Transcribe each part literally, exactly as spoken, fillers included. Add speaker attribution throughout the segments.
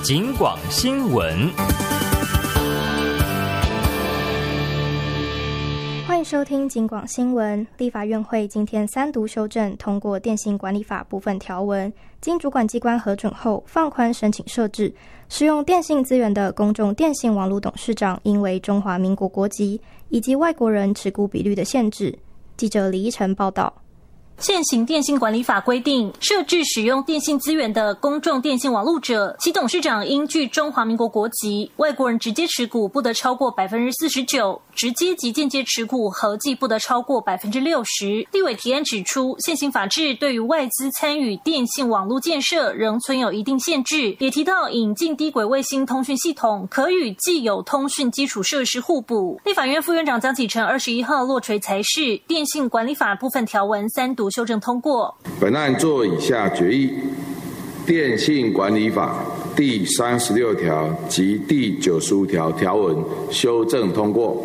Speaker 1: 警广新闻。
Speaker 2: 欢迎收听警广新闻。立法院会今天三读修正通过电信管理法部分条文，经主管机关核准后，放宽申请设置，使用电信资源的公众电信网络董事长应为中华民国国籍，以及外国人持股比率的限制。记者李依晨报道。
Speaker 3: 现行电信管理法规定，设置使用电信资源的公众电信网路者，其董事长应具中华民国国籍，外国人直接持股不得超过 百分之四十九， 直接及间接持股合计不得超过 百分之六十。 立委提案指出，现行法制对于外资参与电信网络建设仍存有一定限制，也提到引进低轨卫星通讯系统可与既有通讯基础设施互补。立法院副院长江启臣二十一号落锤裁示，电信管理法部分条文三读修正通过。
Speaker 4: 本案作以下决议：电信管理法第三十六条及第九十五条条文修正通过。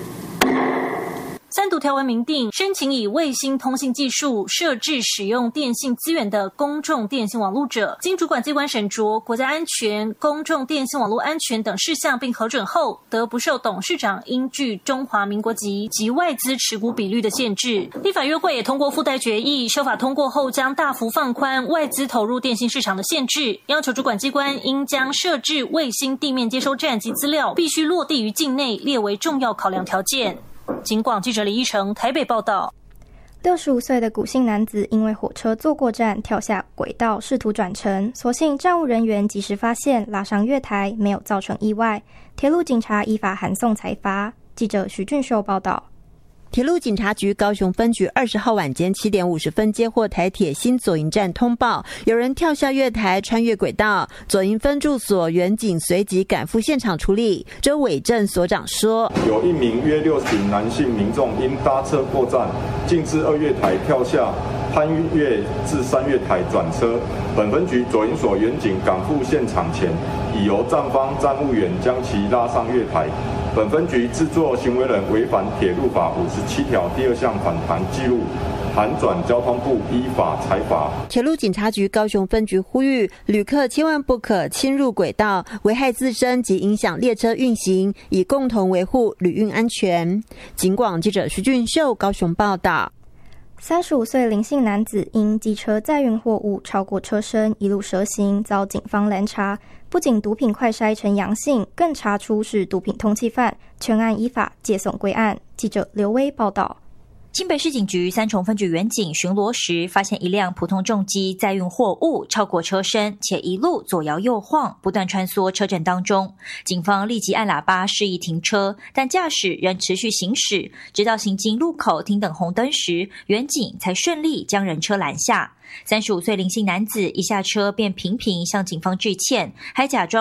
Speaker 3: 三读条文明定，申请以卫星通信技术设置使用电信资源的公众电信网路者，经主管机关审酌国家安全、公众电信网络安全等事项并核准后，得不受董事长应具中华民国籍及外资持股比率的限制。立法院会也通过附带决议，修法通过后将大幅放宽外资投入电信市场的限制，要求主管机关应将设置卫星地面接收站及资料必须落地于境内列为重要考量条件。警广记者李依晨台北报道。
Speaker 2: 六十五岁的古姓男子因为火车坐过站跳下轨道试图转乘，所幸站务人员及时发现拉上月台，没有造成意外。铁路警察依法函送裁罚。记者徐俊秀报道。
Speaker 5: 铁路警察局高雄分局二十号晚间七点五十分接获台铁新左营站通报，有人跳下月台穿越轨道，左营分驻所员警随即赶赴现场处理。周伟正所长说，
Speaker 6: 有一名约六十名男性民众因搭车过站，径自二月台跳下，攀越至三月台转车。本分局左营所员警赶赴现场前，已由站方站务员将其拉上月台。本分局制作行为人违反铁路法五十七条第二项反弹记录，函转交通部依法裁罚。
Speaker 5: 铁路警察局高雄分局呼吁旅客千万不可侵入轨道，危害自身及影响列车运行，以共同维护旅运安全。警广记者徐俊秀高雄报道。
Speaker 2: 三十五岁林姓男子因机车载运货物超过车身，一路蛇行，遭警方拦查，不仅毒品快筛呈阳性，更查出是毒品通缉犯，全案依法借送归案。记者刘威报道。
Speaker 7: 新北市警局三重分局员警巡逻时，发现一辆普通重机载运货物超过车身，且一路左摇右晃，不断穿梭车阵当中。警方立即按喇叭示意停车，但驾驶仍持续行驶，直到行经路口停等红灯时，员警才顺利将人车拦下。三十五岁林姓男子一下车便频频向警方致歉，还假装